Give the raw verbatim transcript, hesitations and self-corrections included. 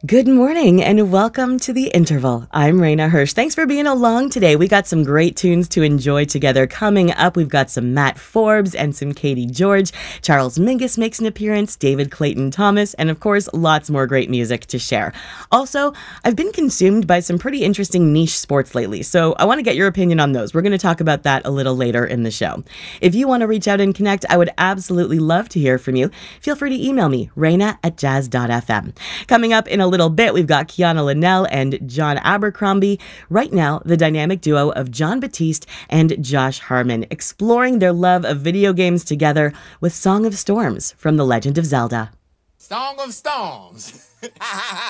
Good morning and welcome to The Interval. I'm Raina Hirsch. Thanks for being along today. We got some great tunes to enjoy together. Coming up, we've got some Matt Forbes and some Katie George. Charles Mingus makes an appearance, David Clayton Thomas, and of course, lots more great music to share. Also, I've been consumed by some pretty interesting niche sports lately, so I want to get your opinion on those. We're going to talk about that a little later in the show. If you want to reach out and connect, I would absolutely love to hear from you. Feel free to email me, raina at jazz dot f m. Coming up in a little bit, we've got Kiana Linnell and John Abercrombie. Right now, the dynamic duo of John Batiste and Josh Harmon, exploring their love of video games together with Song of Storms from The Legend of Zelda. Song of Storms.